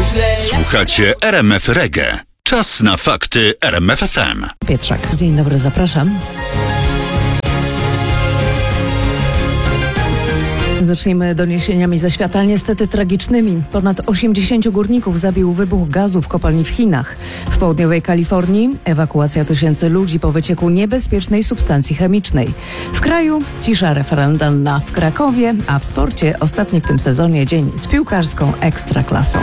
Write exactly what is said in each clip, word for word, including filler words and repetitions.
Słuchacie R M F Reggae. Czas na fakty R M F F M. Pietrzak. Dzień dobry, zapraszam. Zaczniemy doniesieniami ze świata, niestety tragicznymi. Ponad osiemdziesięciu górników zabił wybuch gazu w kopalni w Chinach. W południowej Kalifornii ewakuacja tysięcy ludzi po wycieku niebezpiecznej substancji chemicznej. W kraju cisza referendalna w Krakowie, a w sporcie ostatni w tym sezonie dzień z piłkarską ekstraklasą.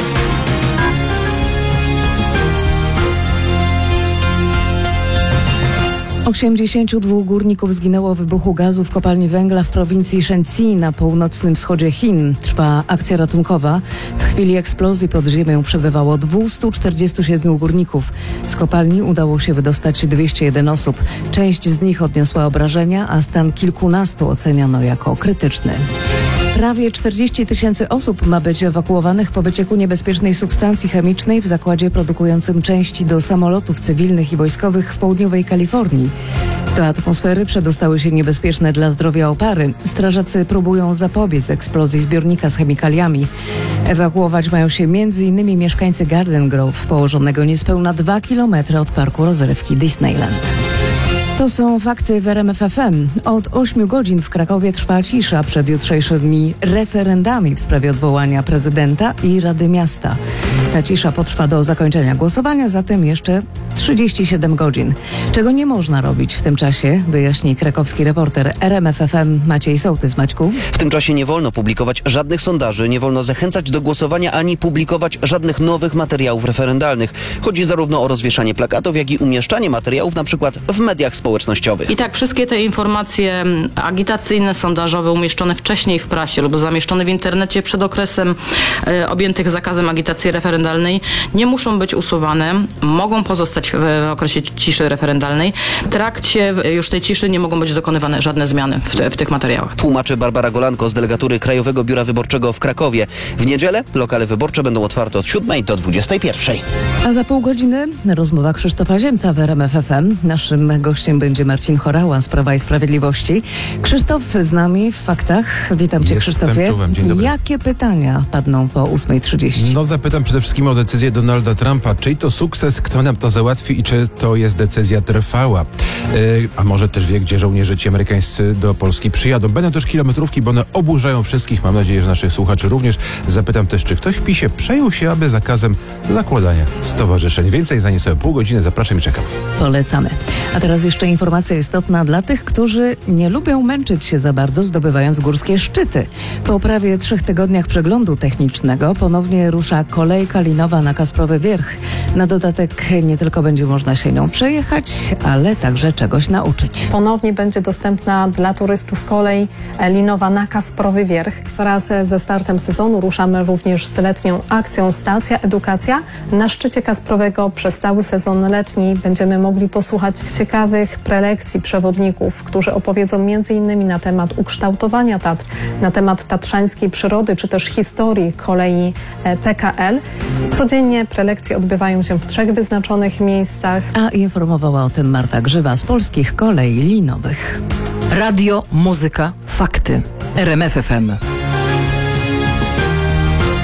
osiemdziesięciu dwóch górników zginęło w wybuchu gazu w kopalni węgla w prowincji Shenxi na północnym wschodzie Chin. Trwa akcja ratunkowa. W chwili eksplozji pod ziemią przebywało dwieście czterdzieści siedem górników. Z kopalni udało się wydostać dwieście jeden osób. Część z nich odniosła obrażenia, a stan kilkunastu oceniano jako krytyczny. Prawie czterdzieści tysięcy osób ma być ewakuowanych po wycieku niebezpiecznej substancji chemicznej w zakładzie produkującym części do samolotów cywilnych i wojskowych w południowej Kalifornii. Do atmosfery przedostały się niebezpieczne dla zdrowia opary. Strażacy próbują zapobiec eksplozji zbiornika z chemikaliami. Ewakuować mają się między innymi mieszkańcy Garden Grove, położonego niespełna dwa kilometry od parku rozrywki Disneyland. To są fakty w R M F F M. Od ośmiu godzin w Krakowie trwa cisza przed jutrzejszymi referendami w sprawie odwołania prezydenta i Rady Miasta. Ta cisza potrwa do zakończenia głosowania, zatem jeszcze trzydzieści siedem godzin. Czego nie można robić w tym czasie, wyjaśni krakowski reporter R M F F M Maciej Sołtys. Maćku? W tym czasie nie wolno publikować żadnych sondaży, nie wolno zachęcać do głosowania, ani publikować żadnych nowych materiałów referendalnych. Chodzi zarówno o rozwieszanie plakatów, jak i umieszczanie materiałów na przykład w mediach społecznościowych. I tak wszystkie te informacje agitacyjne, sondażowe umieszczone wcześniej w prasie lub zamieszczone w internecie przed okresem e, objętych zakazem agitacji referendalnej nie muszą być usuwane, mogą pozostać w, w okresie ciszy referendalnej. W trakcie już tej ciszy nie mogą być dokonywane żadne zmiany w, te, w tych materiałach. Tłumaczy Barbara Golanko z delegatury Krajowego Biura Wyborczego w Krakowie. W niedzielę lokale wyborcze będą otwarte od siódmej do dwudziestej pierwszej. A za pół godziny rozmowa Krzysztofa Ziemca w R M F F M. Naszym gościem będzie Marcin Horała z Prawa i Sprawiedliwości. Krzysztof z nami w faktach. Witam cię, Jestem Krzysztofie. czułem. Dzień dobry. Jakie pytania padną po ósmej trzydzieści? No zapytam przede wszystkim o decyzję Donalda Trumpa. Czyj to sukces, kto nam to załatwi i czy to jest decyzja trwała? Yy, a może też wie, gdzie żołnierze ci amerykańscy do Polski przyjadą. Będą też kilometrówki, bo one oburzają wszystkich. Mam nadzieję, że naszych słuchaczy również. Zapytam też, czy ktoś w PiSie przejął się aby zakazem zakładania stowarzyszeń. Więcej za niecałe pół godziny. Zapraszam i czekam. Polecamy. A teraz jeszcze informacja istotna dla tych, którzy nie lubią męczyć się za bardzo, zdobywając górskie szczyty. Po prawie trzech tygodniach przeglądu technicznego ponownie rusza kolejka linowa na Kasprowy Wierch. Na dodatek nie tylko będzie można się nią przejechać, ale także czegoś nauczyć. Ponownie będzie dostępna dla turystów kolej linowa na Kasprowy Wierch. Wraz ze startem sezonu ruszamy również z letnią akcją Stacja Edukacja. Na szczycie Kasprowego przez cały sezon letni będziemy mogli posłuchać ciekawych prelekcji przewodników, którzy opowiedzą między innymi na temat ukształtowania Tatr, na temat tatrzańskiej przyrody, czy też historii kolei P K L. Codziennie prelekcje odbywają się w trzech wyznaczonych miejscach. A informowała o tym Marta Grzywa z Polskich Kolei Linowych. Radio, muzyka, fakty. R M F F M.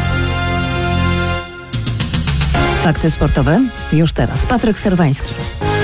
Fakty sportowe już teraz. Patryk Serwański.